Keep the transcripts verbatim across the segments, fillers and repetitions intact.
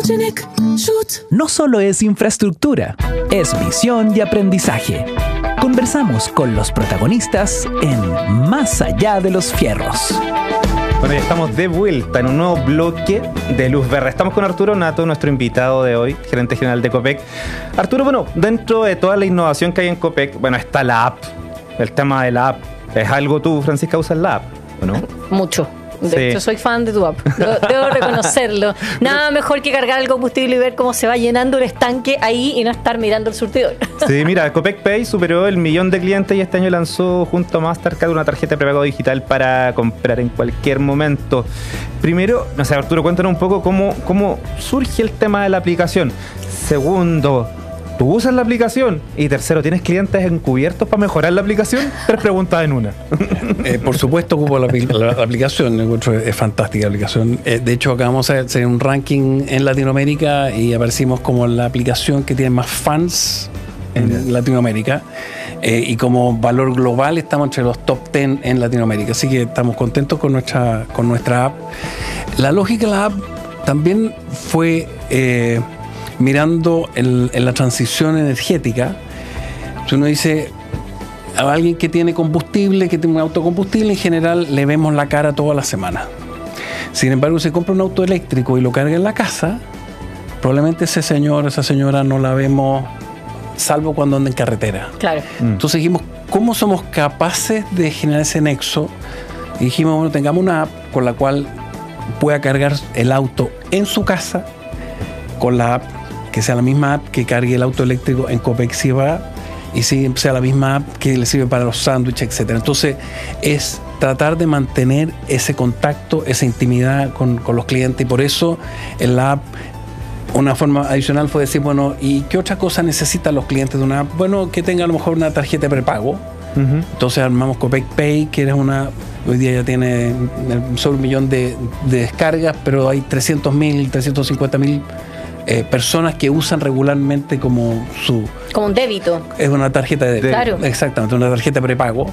No solo es infraestructura, es visión y aprendizaje. Conversamos con los protagonistas en Más allá de los fierros. Bueno, ya estamos de vuelta en un nuevo bloque de Luz Verde. Estamos con Arturo Nato, nuestro invitado de hoy, gerente general de Copec. Arturo, bueno, dentro de toda la innovación que hay en Copec, bueno, está la app. El tema de la app. ¿Es algo tú, Francisca, usas la app, o no? Mucho. De Sí. hecho, soy fan de tu app. Debo, debo reconocerlo. Nada mejor que cargar el combustible y ver cómo se va llenando el estanque ahí y no estar mirando el surtidor. Sí, mira, Copec Pay superó el millón de clientes y este año lanzó junto a Mastercard una tarjeta de prepago digital para comprar en cualquier momento. Primero, no sé, Arturo, cuéntanos un poco cómo, cómo surge el tema de la aplicación. Segundo, ¿tú usas la aplicación? Y tercero, ¿tienes clientes encubiertos para mejorar la aplicación? Tres preguntas en una. Eh, por supuesto ocupo la, la, la aplicación, encuentro es fantástica la aplicación. Eh, de hecho, acabamos de hacer un ranking en Latinoamérica y aparecimos como la aplicación que tiene más fans en yeah. Latinoamérica. Eh, y como valor global estamos entre los top diez en Latinoamérica. Así que estamos contentos con nuestra, con nuestra app. La lógica de la app también fue... Eh, mirando el, en la transición energética. Si uno dice a alguien que tiene combustible, que tiene un autocombustible, en general le vemos la cara toda la semana. Sin embargo, si compra un auto eléctrico y lo carga en la casa, probablemente ese señor, esa señora no la vemos, salvo cuando anda en carretera. Claro. Mm. Entonces dijimos, ¿cómo somos capaces de generar ese nexo? Y dijimos, bueno, tengamos una app con la cual pueda cargar el auto en su casa, con la app que sea la misma app que cargue el auto eléctrico en Copec Ciudad y sea la misma app que le sirve para los sándwiches, etcétera. Entonces es tratar de mantener ese contacto, esa intimidad con, con los clientes, y por eso en la app una forma adicional fue decir, bueno, ¿y qué otra cosa necesitan los clientes de una app? Bueno, que tenga a lo mejor una tarjeta de prepago. Uh-huh. Entonces armamos Copec Pay, que es una... Hoy día ya tiene sobre un millón de, de descargas, pero hay trescientos mil, trescientos cincuenta mil Eh, personas que usan regularmente como su... Como un débito. Es una tarjeta de... Claro. Exactamente, una tarjeta prepago.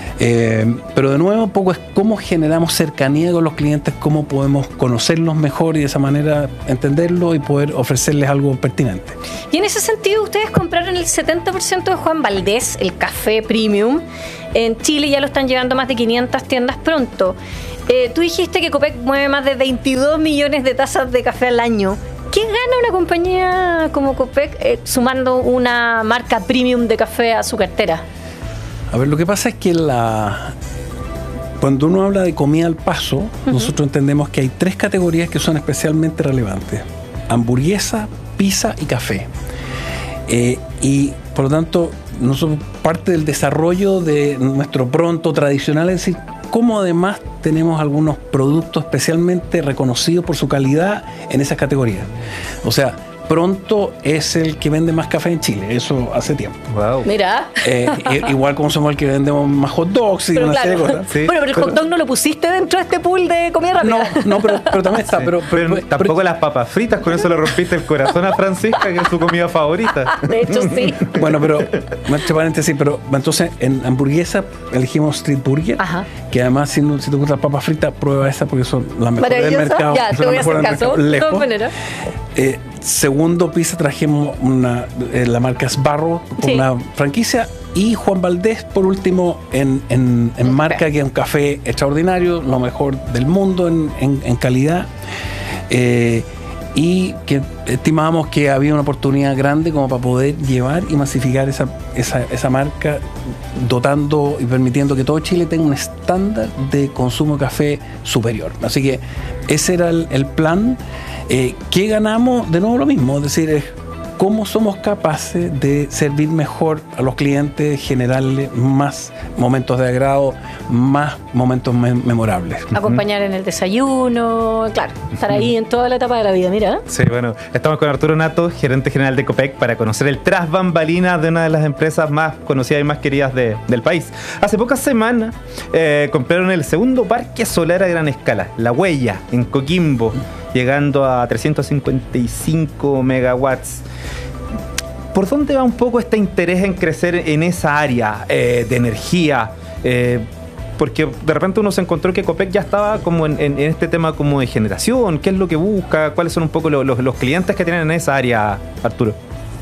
Eh, pero de nuevo, un poco es cómo generamos cercanía con los clientes, cómo podemos conocerlos mejor y de esa manera entenderlo y poder ofrecerles algo pertinente. Y en ese sentido, ustedes compraron el setenta por ciento de Juan Valdés, el café premium. En Chile ya lo están llevando a más de quinientas tiendas pronto. Eh, tú dijiste que Copec mueve más de veintidós millones de tazas de café al año. ¿Qué gana una compañía como Copec eh, sumando una marca premium de café a su cartera? A ver, lo que pasa es que la... cuando uno habla de comida al paso, uh-huh. nosotros entendemos que hay tres categorías que son especialmente relevantes: hamburguesa, pizza y café. Eh, y por lo tanto, nosotros parte del desarrollo de nuestro pronto tradicional es decir, cómo además tenemos algunos productos especialmente reconocidos por su calidad en esas categorías. O sea, Pronto es el que vende más café en Chile, eso hace tiempo. Wow. Mira. Eh, igual como somos el que vendemos más hot dogs y pero una claro. serie de cosas. Sí. Bueno, pero el hot dog no lo pusiste dentro de este pool de comida rápida. No, no, pero, pero también está. Sí. Pero, pero, pero, pero tampoco pero, las papas fritas, con eso le rompiste el corazón a Francisca, que es su comida favorita. De hecho, sí. Bueno, pero, entre paréntesis, pero entonces en hamburguesa elegimos Street Burger. Ajá. Que además, si, no, si te gustan papas fritas, prueba esa porque son las mejores del mercado. Ya, te voy a hacer caso. De todas maneras. Eh, segundo pizza trajimos una, eh, la marca Sbarro, sí. Una franquicia, y Juan Valdés por último en, en, en marca, que es un café extraordinario, lo mejor del mundo en, en, en calidad, eh, y que estimábamos que había una oportunidad grande como para poder llevar y masificar esa, esa, esa marca, dotando y permitiendo que todo Chile tenga un estándar de consumo de café superior. Así que ese era el, el plan. Eh, ¿Qué ganamos? De nuevo lo mismo, es decir, es cómo somos capaces de servir mejor a los clientes, generarles más momentos de agrado, más momentos me- memorables. Acompañar en el desayuno, claro, estar ahí en toda la etapa de la vida, mira. Sí, bueno, estamos con Arturo Nato, gerente general de Copec, para conocer el tras bambalinas de una de las empresas más conocidas y más queridas de, del país. Hace pocas semanas eh, compraron el segundo parque solar a gran escala, La Huella, en Coquimbo, llegando a trescientos cincuenta y cinco megawatts. ¿Por dónde va un poco este interés en crecer en esa área eh, de energía? Eh, porque de repente uno se encontró que Copec ya estaba como en, en, en este tema como de generación. ¿Qué es lo que busca? ¿Cuáles son un poco los, los, los clientes que tienen en esa área, Arturo?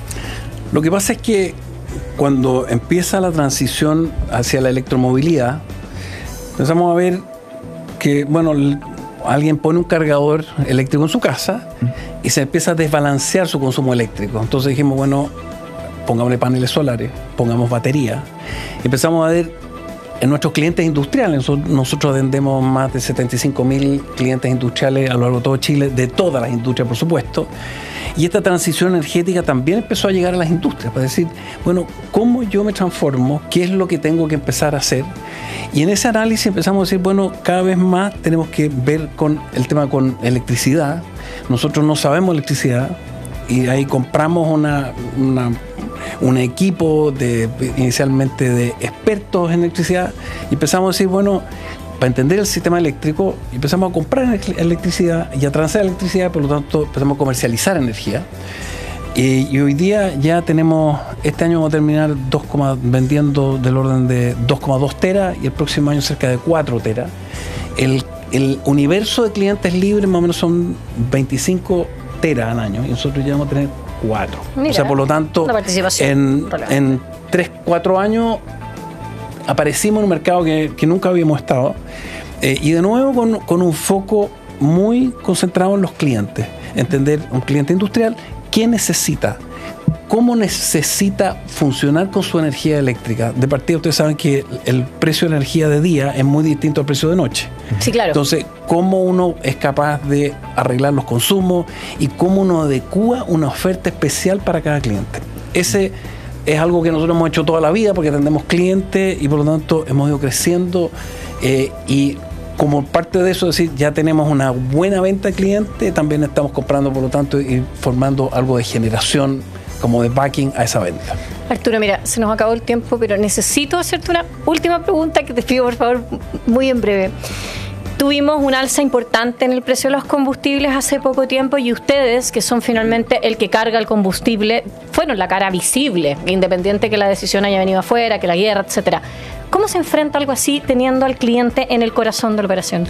Lo que pasa es que cuando empieza la transición hacia la electromovilidad, empezamos a ver que, bueno, alguien pone un cargador eléctrico en su casa y se empieza a desbalancear su consumo eléctrico. Entonces dijimos, bueno, pongámosle paneles solares, pongamos batería. Empezamos a ver en nuestros clientes industriales, nosotros atendemos más de setenta y cinco mil clientes industriales a lo largo de todo Chile, de todas las industrias, por supuesto. Y esta transición energética también empezó a llegar a las industrias, para decir, bueno, ¿cómo yo me transformo? ¿Qué es lo que tengo que empezar a hacer? Y en ese análisis empezamos a decir, bueno, cada vez más tenemos que ver con el tema con electricidad. Nosotros no sabemos electricidad y ahí compramos una, una, un equipo de, inicialmente de expertos en electricidad y empezamos a decir, bueno, para entender el sistema eléctrico, empezamos a comprar electricidad y a transar electricidad, por lo tanto empezamos a comercializar energía. Y, y hoy día ya tenemos, este año vamos a terminar dos, vendiendo del orden de dos coma dos teras y el próximo año cerca de cuatro teras. El, el universo de clientes libres más o menos son veinticinco teras al año y nosotros ya vamos a tener cuatro. Mira, o sea, por lo tanto, en, en tres, cuatro años aparecimos en un mercado que, que nunca habíamos estado eh, y de nuevo con, con un foco muy concentrado en los clientes. Entender un cliente industrial, ¿qué necesita? ¿Cómo necesita funcionar con su energía eléctrica? De partida ustedes saben que el precio de energía de día es muy distinto al precio de noche. Sí, claro. Entonces, ¿cómo uno es capaz de arreglar los consumos y cómo uno adecúa una oferta especial para cada cliente? Ese es algo que nosotros hemos hecho toda la vida porque atendemos clientes y por lo tanto hemos ido creciendo eh, y como parte de eso, es decir, ya tenemos una buena venta de clientes, también estamos comprando por lo tanto y formando algo de generación como de backing a esa venta. Arturo, mira, se nos acabó el tiempo, pero necesito hacerte una última pregunta que te pido por favor muy en breve. Tuvimos un alza importante en el precio de los combustibles hace poco tiempo y ustedes, que son finalmente el que carga el combustible, fueron la cara visible, independiente que la decisión haya venido afuera, que la guerra, etcétera. ¿Cómo se enfrenta algo así teniendo al cliente en el corazón de la operación?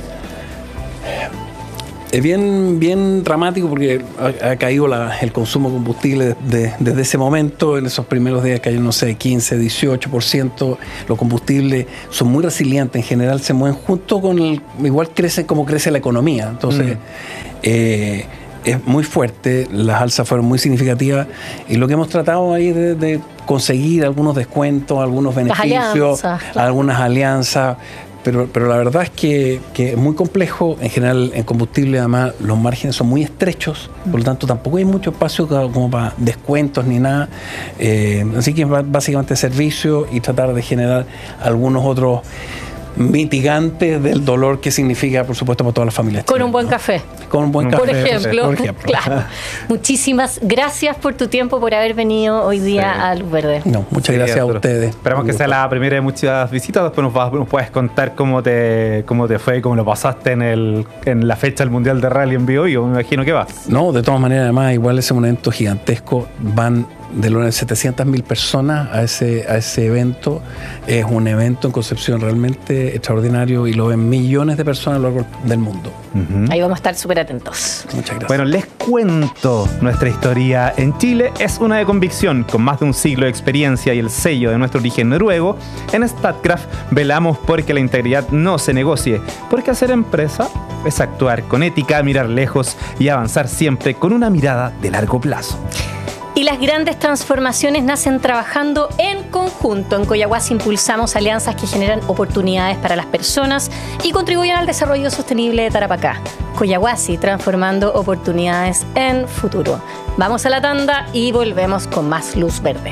Es bien, bien dramático porque ha, ha caído la, el consumo de combustible de, desde ese momento. En esos primeros días cayó, no sé, quince, dieciocho por ciento. Los combustibles son muy resilientes, en general se mueven junto con el... Igual crece como crece la economía. Entonces, mm. eh, es muy fuerte, las alzas fueron muy significativas y lo que hemos tratado ahí de, de conseguir algunos descuentos, algunos beneficios, alianzas, claro. algunas alianzas. Pero, pero la verdad es que, que es muy complejo. En general, en combustible, además, los márgenes son muy estrechos. Por lo tanto, tampoco hay mucho espacio como para descuentos ni nada. Eh, así que básicamente servicio y tratar de generar algunos otros mitigantes del dolor que significa, por supuesto, para todas las familias. Con chilenas, un buen ¿no? café. Con un buen café. Por ejemplo. Por ejemplo. Claro. Muchísimas gracias por tu tiempo, por haber venido hoy día sí. a Luz Verde. No, muchas sí, gracias Arturo. a ustedes. Esperamos que sea la primera de muchas visitas. Después nos, vas, nos puedes contar cómo te, cómo te fue y cómo lo pasaste en, el, en la fecha del Mundial de Rally en Biobío. Me imagino que vas. No, de todas maneras, además, igual es un evento gigantesco. Van de lo de setecientas mil personas a ese, a ese evento. Es un evento en Concepción realmente extraordinario y lo ven millones de personas a lo largo del mundo. Uh-huh. Ahí vamos a estar súper atentos. Muchas gracias. Bueno, les cuento, nuestra historia en Chile es una de convicción. Con más de un siglo de experiencia y el sello de nuestro origen noruego, en Statkraft velamos porque la integridad no se negocie, porque hacer empresa es actuar con ética, mirar lejos y avanzar siempre con una mirada de largo plazo. Y las grandes transformaciones nacen trabajando en conjunto. En Collahuasi impulsamos alianzas que generan oportunidades para las personas y contribuyen al desarrollo sostenible de Tarapacá. Collahuasi, transformando oportunidades en futuro. Vamos a la tanda y volvemos con más Luz Verde.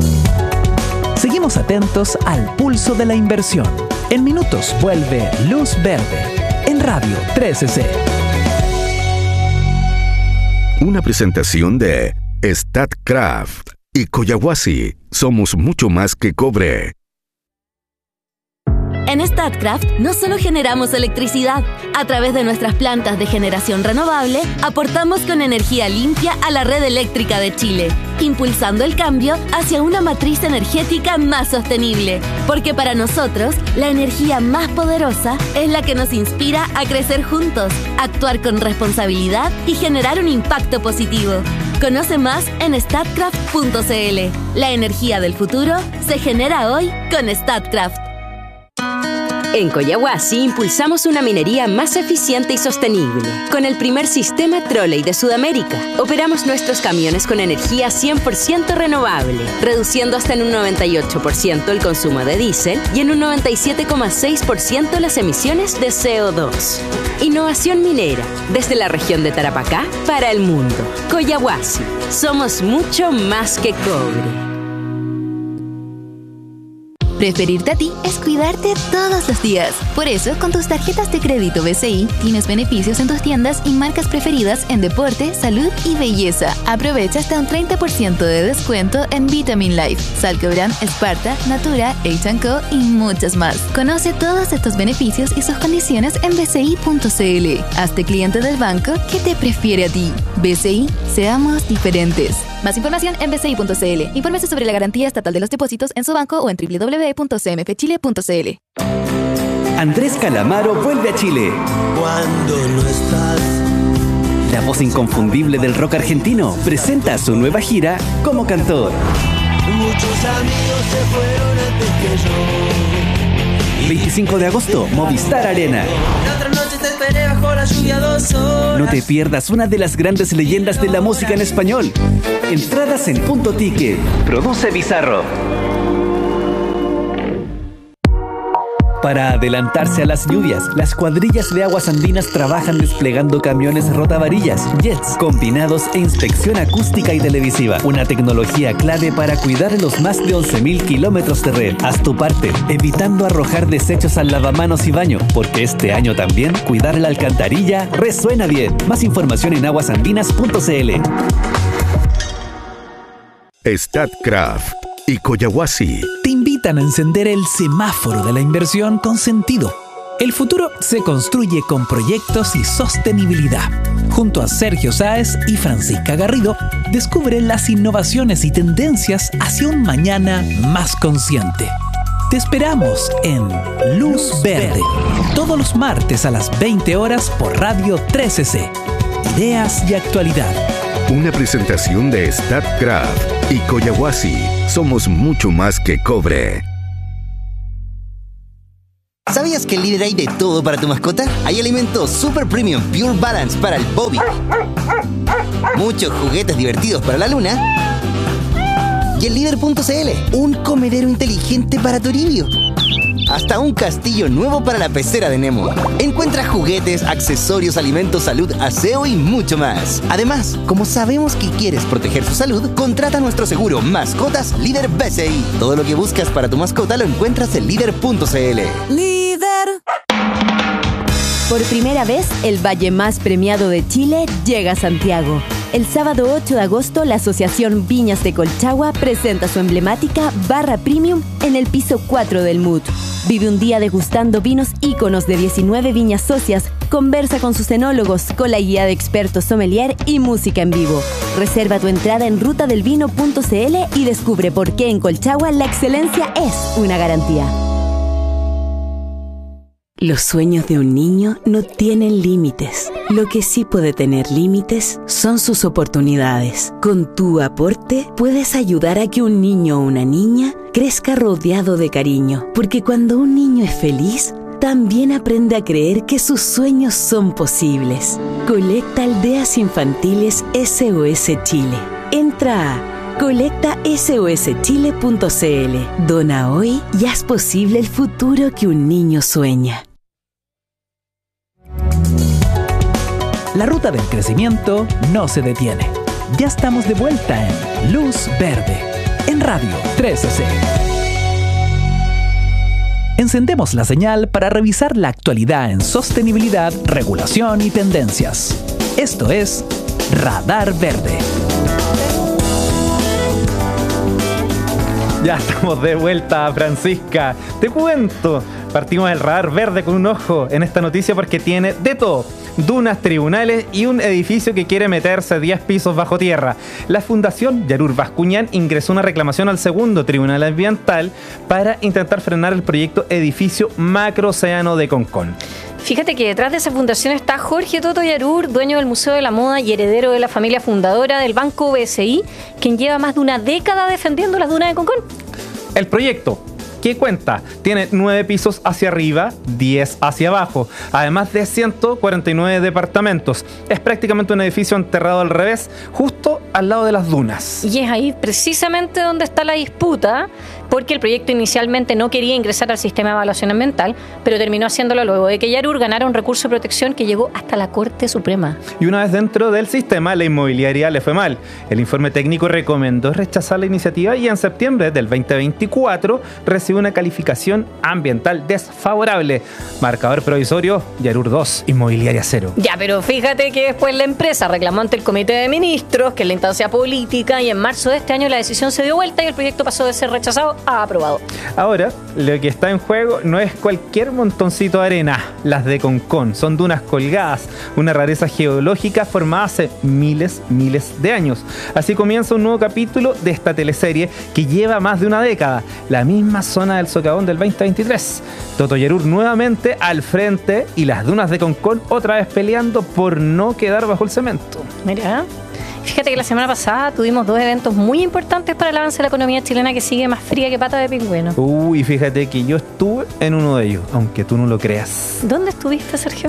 Seguimos atentos al pulso de la inversión. En minutos vuelve Luz Verde en Radio trece C. Una presentación de Statkraft y Collahuasi. Somos mucho más que cobre. En Statkraft no solo generamos electricidad, a través de nuestras plantas de generación renovable, aportamos con energía limpia a la red eléctrica de Chile, impulsando el cambio hacia una matriz energética más sostenible. Porque para nosotros, la energía más poderosa es la que nos inspira a crecer juntos, actuar con responsabilidad y generar un impacto positivo. Conoce más en statkraft punto c l. La energía del futuro se genera hoy con Statkraft. En Collahuasi impulsamos una minería más eficiente y sostenible. Con el primer sistema trolley de Sudamérica, operamos nuestros camiones con energía cien por ciento renovable, reduciendo hasta en un noventa y ocho por ciento el consumo de diésel y en un noventa y siete coma seis por ciento las emisiones de C O dos. Innovación minera, desde la región de Tarapacá para el mundo. Collahuasi, somos mucho más que cobre. Preferirte a ti es cuidarte todos los días. Por eso, con tus tarjetas de crédito B C I, tienes beneficios en tus tiendas y marcas preferidas en deporte, salud y belleza. Aprovecha hasta un treinta por ciento de descuento en Vitamin Life, Salcobran, Sparta, Natura, H and Co y muchas más. Conoce todos estos beneficios y sus condiciones en b c i punto c l. Hazte cliente del banco que te prefiere a ti. B C I, seamos diferentes. Más información en b c i punto c l. Infórmese sobre la garantía estatal de los depósitos en su banco o en w w w punto c m f chile punto c l. Andrés Calamaro vuelve a Chile. Cuando no estás. La voz inconfundible del rock argentino presenta su nueva gira como cantor. Muchos amigos se fueron antes que yo. veinticinco de agosto, Movistar Arena. La otra noche te esperé bajo la lluvia dos horas. No te pierdas una de las grandes leyendas de la música en español. Entradas en Punto Ticket. Produce Bizarro. Para adelantarse a las lluvias, las cuadrillas de aguas andinas trabajan desplegando camiones rotavarillas, jets, combinados e inspección acústica y televisiva. Una tecnología clave para cuidar los más de once mil kilómetros de red. Haz tu parte, evitando arrojar desechos al lavamanos y baño, porque este año también cuidar la alcantarilla resuena bien. Más información en aguas andinas punto c l. Statkraft y Collahuasi te invitan a encender el semáforo de la inversión con sentido. El futuro se construye con proyectos y sostenibilidad. Junto a Sergio Sáez y Francisca Garrido, descubre las innovaciones y tendencias hacia un mañana más consciente. Te esperamos en Luz Verde, todos los martes a las veinte horas por Radio trece C. Ideas y actualidad. Una presentación de Statkraft y Collahuasi. Somos mucho más que cobre. ¿Sabías que en Líder hay de todo para tu mascota? Hay alimentos Super Premium Pure Balance para el Bobby, muchos juguetes divertidos para la Luna y en líder punto c l, un comedero inteligente para Toribio. Hasta un castillo nuevo para la pecera de Nemo. Encuentra juguetes, accesorios, alimentos, salud, aseo y mucho más. Además, como sabemos que quieres proteger su salud, contrata nuestro seguro Mascotas Líder B C I. Todo lo que buscas para tu mascota lo encuentras en líder punto c l. ¡Líder! Por primera vez, el valle más premiado de Chile llega a Santiago. El sábado ocho de agosto, la Asociación Viñas de Colchagua presenta su emblemática Barra Premium en el piso cuatro del M U T. Vive un día degustando vinos íconos de diecinueve viñas socias, conversa con sus enólogos, con la guía de expertos sommelier y música en vivo. Reserva tu entrada en ruta del vino punto c l y descubre por qué en Colchagua la excelencia es una garantía. Los sueños de un niño no tienen límites. Lo que sí puede tener límites son sus oportunidades. Con tu aporte puedes ayudar a que un niño o una niña crezca rodeado de cariño. Porque cuando un niño es feliz, también aprende a creer que sus sueños son posibles. Colecta Aldeas Infantiles S O S Chile. Entra a colecta s o s chile punto c l. Dona hoy y haz posible el futuro que un niño sueña. La ruta del crecimiento no se detiene. Ya estamos de vuelta en Luz Verde, en Radio trece C. Encendemos la señal para revisar la actualidad en sostenibilidad, regulación y tendencias. Esto es Radar Verde. Ya estamos de vuelta, Francisca. Te cuento, Partimos del radar verde con un ojo en esta noticia porque tiene de todo. Dunas, tribunales y un edificio que quiere meterse diez pisos bajo tierra. La Fundación Yarur Bascuñán ingresó una reclamación al segundo Tribunal Ambiental para intentar frenar el proyecto edificio Macroocéano de Concón. Fíjate que detrás de esa fundación está Jorge Toto Yarur, dueño del Museo de la Moda y heredero de la familia fundadora del Banco B C I, quien lleva más de una década defendiendo las dunas de Concón. El proyecto, ¿qué cuenta? Tiene nueve pisos hacia arriba, diez hacia abajo, además de ciento cuarenta y nueve departamentos. Es prácticamente un edificio enterrado al revés, justo al lado de las dunas. Y es ahí precisamente donde está la disputa, porque el proyecto inicialmente no quería ingresar al sistema de evaluación ambiental, pero terminó haciéndolo luego de que Yarur ganara un recurso de protección que llegó hasta la Corte Suprema. Y una vez dentro del sistema, la inmobiliaria le fue mal. El informe técnico recomendó rechazar la iniciativa y en septiembre del veinte veinticuatro recibió una calificación ambiental desfavorable. Marcador provisorio, Yarur dos, inmobiliaria cero. Ya, pero fíjate que después la empresa reclamó ante el Comité de Ministros, que es la instancia política, y en marzo de este año la decisión se dio vuelta y el proyecto pasó de ser rechazado a aprobado. Ahora, lo que está en juego no es cualquier montoncito de arena. Las de Concón son dunas colgadas, una rareza geológica formada hace miles, miles de años. Así comienza un nuevo capítulo de esta teleserie que lleva más de una década. La misma zona del socavón del veinte veintitrés. Toto Yarur nuevamente al frente y las dunas de Concón otra vez peleando por no quedar bajo el cemento. Mira, fíjate que la semana pasada tuvimos dos eventos muy importantes para el avance de la economía chilena que sigue más fría que pata de pingüino. Uy, fíjate que yo estuve en uno de ellos, aunque tú no lo creas. ¿Dónde estuviste, Sergio?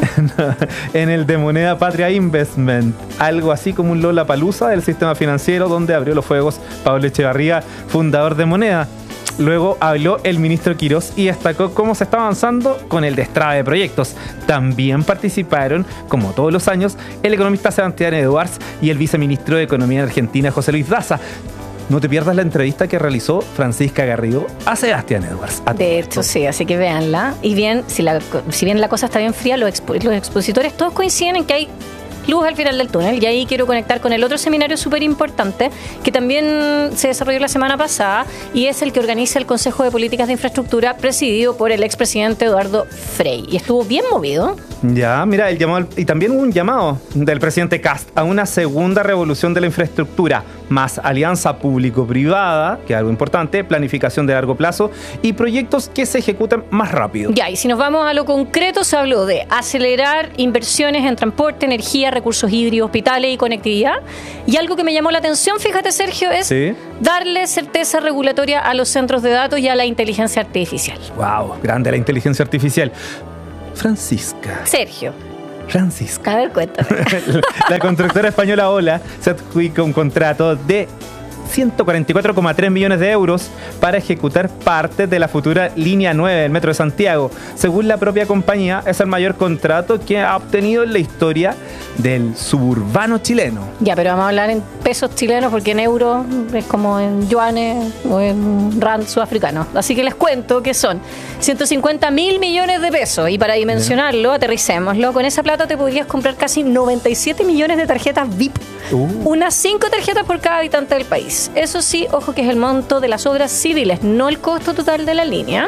En el de Moneda Patria Investment, algo así como un Lollapalooza del sistema financiero donde abrió los fuegos Pablo Echevarría, fundador de Moneda. Luego habló el ministro Quirós y destacó cómo se está avanzando con el destrabe de proyectos. También participaron, como todos los años, el economista Sebastián Edwards y el viceministro de Economía de Argentina, José Luis Daza. No te pierdas la entrevista que realizó Francisca Garrido a Sebastián Edwards. A de hecho, sí, así que véanla. Y bien, si, la, si bien la cosa está bien fría, los, expo, los expositores todos coinciden en que hay luz al final del túnel, y ahí quiero conectar con el otro seminario súper importante que también se desarrolló la semana pasada y es el que organiza el Consejo de Políticas de Infraestructura presidido por el expresidente Eduardo Frei, y estuvo bien movido. Ya, mira, el llamado, y también hubo un llamado del presidente Kast a una segunda revolución de la infraestructura, más alianza público-privada, que es algo importante, planificación de largo plazo y proyectos que se ejecuten más rápido. Ya, y si nos vamos a lo concreto, se habló de acelerar inversiones en transporte, energía, recursos hídricos, hospitales y conectividad. Y algo que me llamó la atención, fíjate, Sergio, es ¿sí? darle certeza regulatoria a los centros de datos y a la inteligencia artificial. Wow, grande la inteligencia artificial. Francisca. Sergio. Francisca. A ver, cuéntame. La constructora española Ola se adjudica un contrato de ciento cuarenta y cuatro coma tres millones de euros para ejecutar parte de la futura línea nueve del Metro de Santiago. Según la propia compañía, es el mayor contrato que ha obtenido en la historia del suburbano chileno. Ya, pero vamos a hablar en pesos chilenos porque en euros es como en yuanes o en rand sudafricano. Así que les cuento que son ciento cincuenta mil millones de pesos y para dimensionarlo, yeah. aterricémoslo, con esa plata te podrías comprar casi noventa y siete millones de tarjetas V I P. Uh. Unas cinco tarjetas por cada habitante del país. Eso sí, ojo que es el monto de las obras civiles, no el costo total de la línea.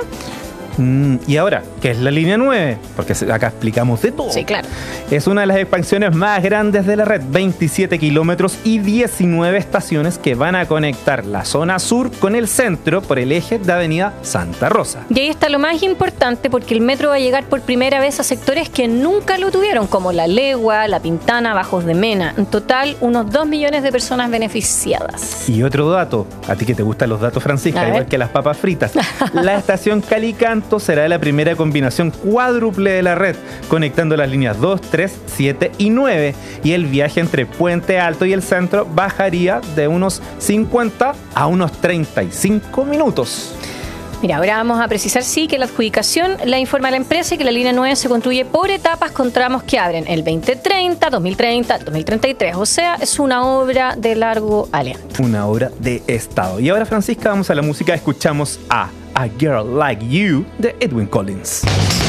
Mm, y ahora, ¿qué es la línea nueve? Porque acá explicamos de todo. Sí, claro. Es una de las expansiones más grandes de la red, veintisiete kilómetros y diecinueve estaciones que van a conectar la zona sur con el centro por el eje de Avenida Santa Rosa. Y ahí está lo más importante porque el metro va a llegar por primera vez a sectores que nunca lo tuvieron, como La Legua, La Pintana, Bajos de Mena. En total, unos dos millones de personas beneficiadas. Y otro dato, a ti que te gustan los datos, Francisca, igual que las papas fritas. La estación Calicanto será la primera combinación cuádruple de la red, conectando las líneas dos, tres, siete y nueve, y el viaje entre Puente Alto y el centro bajaría de unos cincuenta a unos treinta y cinco minutos. Mira, ahora vamos a precisar, sí, que la adjudicación la informa la empresa y que la línea nueve se construye por etapas con tramos que abren el veinte treinta, dos mil treinta, dos mil treinta y tres. O sea, es una obra de largo aliento. Una obra de Estado. Y ahora, Francisca, vamos a la música. Escuchamos a A Girl Like You de Edwin Collins.